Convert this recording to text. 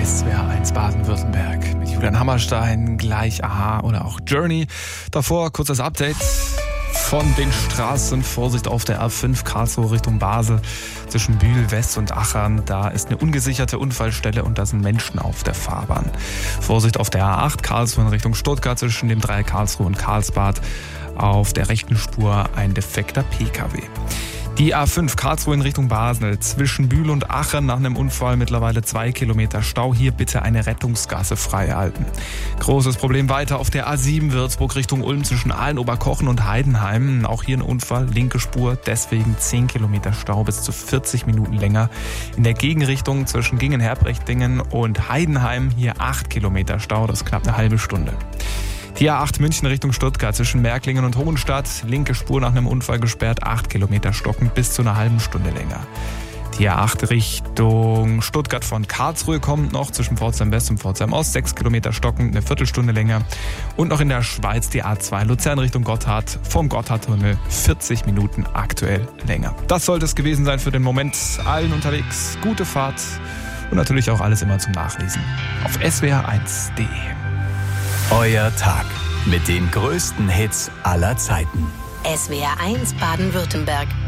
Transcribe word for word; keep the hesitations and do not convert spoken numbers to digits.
S W R eins Baden-Württemberg mit Julian Hammerstein, gleich Aha oder auch Journey. Davor kurzes Update von den Straßen. Vorsicht auf der A fünf Karlsruhe Richtung Basel zwischen Bühl West und Achern. Da ist eine ungesicherte Unfallstelle und da sind Menschen auf der Fahrbahn. Vorsicht auf der A acht Karlsruhe in Richtung Stuttgart zwischen dem Dreieck Karlsruhe und Karlsbad. Auf der rechten Spur ein defekter P K W. Die A fünf Karlsruhe in Richtung Basel zwischen Bühl und Aachen nach einem Unfall mittlerweile zwei Kilometer Stau. Hier bitte eine Rettungsgasse freihalten. Großes Problem weiter auf der A sieben Würzburg Richtung Ulm zwischen Aalen, Oberkochen und Heidenheim. Auch hier ein Unfall, linke Spur, deswegen zehn Kilometer Stau bis zu vierzig Minuten länger. In der Gegenrichtung zwischen Gingen-Herbrechtingen und Heidenheim hier acht Kilometer Stau, das ist knapp eine halbe Stunde. Die A acht München Richtung Stuttgart zwischen Märklingen und Hohenstadt. Linke Spur nach einem Unfall gesperrt, acht Kilometer stockend bis zu einer halben Stunde länger. Die A acht Richtung Stuttgart von Karlsruhe kommt noch zwischen Pforzheim West und Pforzheim Ost. sechs Kilometer stockend, eine Viertelstunde länger. Und noch in der Schweiz die A zwei Luzern Richtung Gotthard vom Gotthardtunnel vierzig Minuten aktuell länger. Das sollte es gewesen sein für den Moment. Allen unterwegs gute Fahrt und natürlich auch alles immer zum Nachlesen auf S W R eins punkt de. Euer Tag mit den größten Hits aller Zeiten. S W R eins Baden-Württemberg.